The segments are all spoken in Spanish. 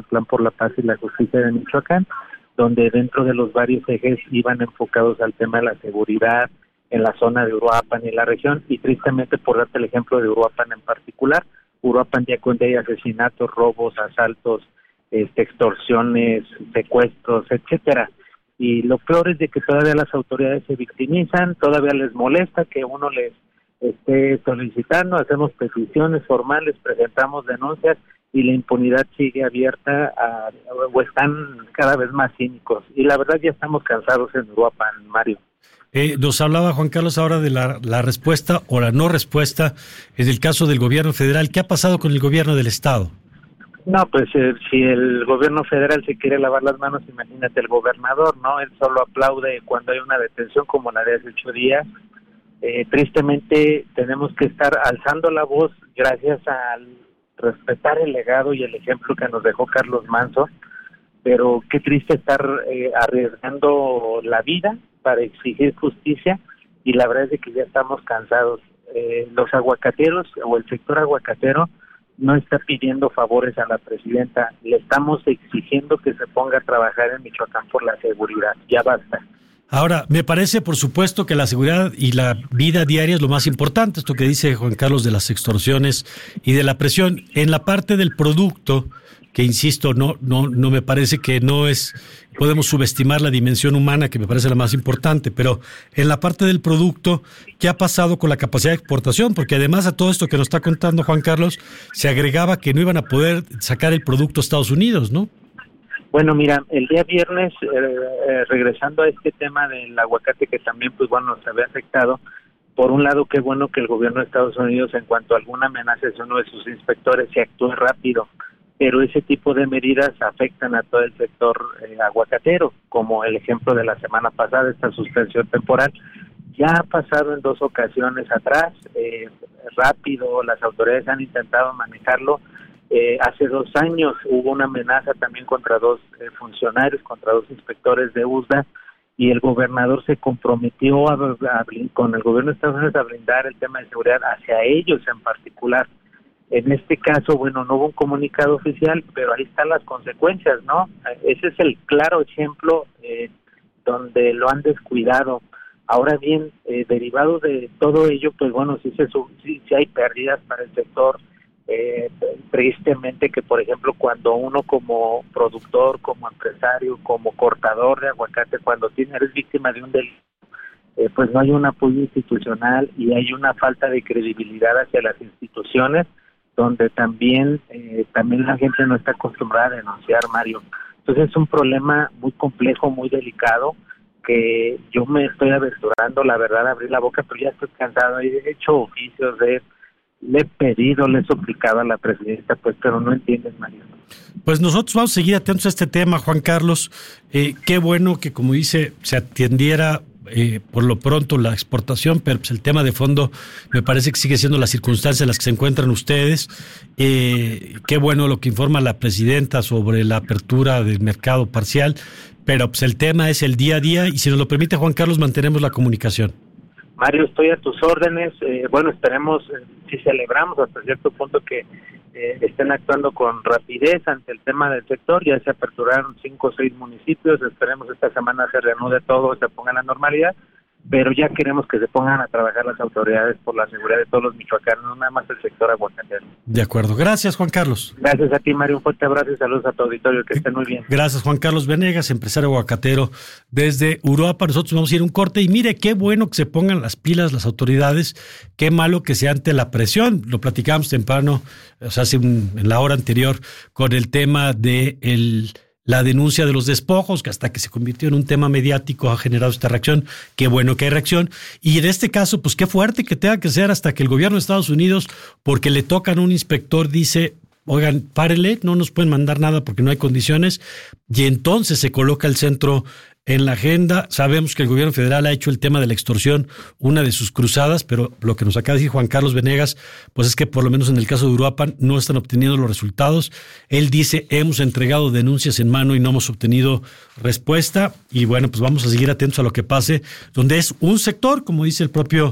Plan por la Paz y la Justicia de Michoacán, donde dentro de los varios ejes iban enfocados al tema de la seguridad en la zona de Uruapan y la región, y tristemente, por darte el ejemplo de Uruapan en particular, Uruapan ya cuenta de asesinatos, robos, asaltos, extorsiones, secuestros, etcétera. Y lo peor es de que todavía las autoridades se victimizan, todavía les molesta que uno les esté solicitando, hacemos peticiones formales, presentamos denuncias y la impunidad sigue abierta o están cada vez más cínicos. Y la verdad ya estamos cansados en Uruapan, Mario. Nos hablaba Juan Carlos ahora de la respuesta o la no respuesta en el caso del gobierno federal. ¿Qué ha pasado con el gobierno del estado? No, pues si el gobierno federal se quiere lavar las manos, imagínate el gobernador, ¿no? Él solo aplaude cuando hay una detención como la de hace 8 días. Tristemente tenemos que estar alzando la voz gracias al respetar el legado y el ejemplo que nos dejó Carlos Manzo, pero qué triste estar arriesgando la vida para exigir justicia, y la verdad es de que ya estamos cansados. Los aguacateros o el sector aguacatero no está pidiendo favores a la presidenta, le estamos exigiendo que se ponga a trabajar en Michoacán por la seguridad, ya basta. Ahora, me parece, por supuesto, que la seguridad y la vida diaria es lo más importante, esto que dice Juan Carlos de las extorsiones y de la presión. En la parte del producto, que insisto, no me parece que podemos subestimar la dimensión humana, que me parece la más importante, pero en la parte del producto, ¿qué ha pasado con la capacidad de exportación? Porque además a todo esto que nos está contando Juan Carlos, se agregaba que no iban a poder sacar el producto a Estados Unidos, ¿no? Bueno, mira, el día viernes, regresando a este tema del aguacate que también, pues bueno, nos había afectado, por un lado, qué bueno que el gobierno de Estados Unidos, en cuanto a alguna amenaza de uno de sus inspectores, se actúe rápido, pero ese tipo de medidas afectan a todo el sector aguacatero, como el ejemplo de la semana pasada, esta suspensión temporal. Ya ha pasado en 2 ocasiones atrás, rápido, las autoridades han intentado manejarlo. Hace 2 años hubo una amenaza también contra 2 funcionarios, contra 2 inspectores de USDA, y el gobernador se comprometió con el gobierno de Estados Unidos a blindar el tema de seguridad hacia ellos en particular. En este caso, bueno, no hubo un comunicado oficial, pero ahí están las consecuencias, ¿no? Ese es el claro ejemplo donde lo han descuidado. Ahora bien, derivado de todo ello, pues bueno, sí hay pérdidas para el sector. Tristemente que, por ejemplo, cuando uno como productor, como empresario, como cortador de aguacate, cuando eres víctima de un delito, pues no hay un apoyo institucional y hay una falta de credibilidad hacia las instituciones, donde también la gente no está acostumbrada a denunciar, Mario. Entonces es un problema muy complejo, muy delicado, que yo me estoy aventurando, la verdad, a abrir la boca, pero ya estoy cansado. He hecho oficios le he pedido, le he suplicado a la presidenta, pues, pero no entienden, Mario. Pues nosotros vamos a seguir atentos a este tema, Juan Carlos. Qué bueno que, como dice, se atendiera por lo pronto la exportación, pero pues el tema de fondo me parece que sigue siendo las circunstancias en las que se encuentran ustedes. Qué bueno lo que informa la presidenta sobre la apertura del mercado parcial, pero pues el tema es el día a día, y si nos lo permite, Juan Carlos, mantenemos la comunicación. Mario, estoy a tus órdenes. Bueno, esperemos, si celebramos hasta cierto punto que estén actuando con rapidez ante el tema del sector. Ya se aperturaron 5 o 6 municipios, esperemos esta semana se reanude todo, se ponga en la normalidad, pero ya queremos que se pongan a trabajar las autoridades por la seguridad de todos los michoacanos, no nada más el sector aguacatero. De acuerdo, gracias, Juan Carlos. Gracias a ti, Mario, un fuerte abrazo y saludos a tu auditorio, que estén muy bien. Gracias, Juan Carlos Venegas, empresario aguacatero desde Uruapan. Nosotros vamos a ir a un corte, y mire, qué bueno que se pongan las pilas las autoridades, qué malo que sea ante la presión. Lo platicamos temprano, o sea, en la hora anterior, con el tema de la denuncia de los despojos, que hasta que se convirtió en un tema mediático ha generado esta reacción. Qué bueno que hay reacción. Y en este caso, pues qué fuerte que tenga que ser hasta que el gobierno de Estados Unidos, porque le tocan a un inspector, dice, oigan, párele, no nos pueden mandar nada porque no hay condiciones, y entonces se coloca el centro en la agenda. Sabemos que el gobierno federal ha hecho el tema de la extorsión una de sus cruzadas, pero lo que nos acaba de decir Juan Carlos Venegas, pues es que por lo menos en el caso de Uruapan no están obteniendo los resultados. Él dice, hemos entregado denuncias en mano y no hemos obtenido respuesta, y bueno, pues vamos a seguir atentos a lo que pase, donde es un sector, como dice el propio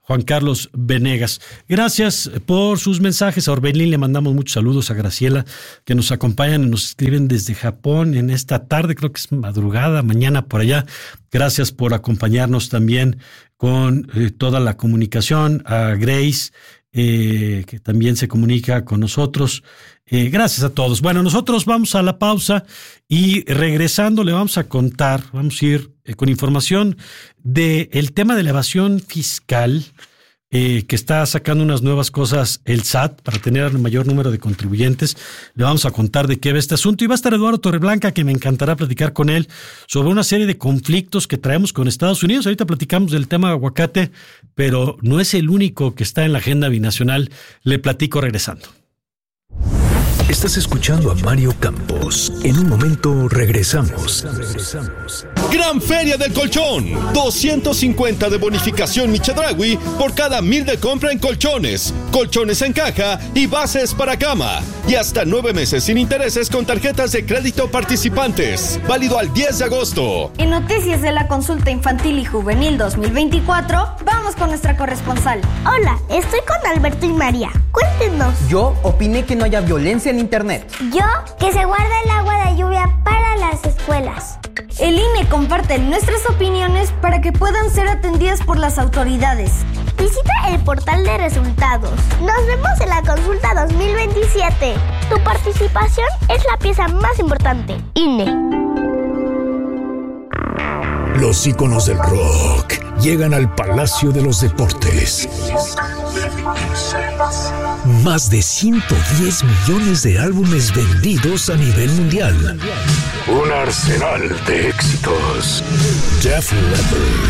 Juan Carlos Venegas. Gracias por sus mensajes. A Orbelín le mandamos muchos saludos, a Graciela, que nos acompañan y nos escriben desde Japón en esta tarde, creo que es madrugada, mañana por allá. Gracias por acompañarnos también con toda la comunicación. A Grace, que también se comunica con nosotros. Gracias a todos. Bueno, nosotros vamos a la pausa y regresando le vamos a contar, vamos a ir con información del tema de la evasión fiscal, que está sacando unas nuevas cosas el SAT para tener el mayor número de contribuyentes. Le vamos a contar de qué va este asunto y va a estar Eduardo Torreblanca, que me encantará platicar con él sobre una serie de conflictos que traemos con Estados Unidos. Ahorita platicamos del tema de aguacate, pero no es el único que está en la agenda binacional. Le platico regresando. Estás escuchando a Mario Campos. En un momento regresamos. Gran Feria del Colchón. 250 de bonificación Michedraui por cada 1,000 de compra en colchones, colchones en caja y bases para cama. Y hasta 9 meses sin intereses con tarjetas de crédito participantes. Válido al 10 de agosto. En noticias de la consulta infantil y juvenil 2024, vamos con nuestra corresponsal. Hola, estoy con Alberto y María. Cuéntenos. Yo opiné que no haya violencia en internet. Yo, que se guarda el agua de lluvia para las escuelas. El INE comparte nuestras opiniones para que puedan ser atendidas por las autoridades. Visita el portal de resultados. Nos vemos en la consulta 2027. Tu participación es la pieza más importante. INE. Los íconos del rock llegan al Palacio de los Deportes. Más de 110 millones de álbumes vendidos a nivel mundial. Un arsenal de éxitos. Def Leppard.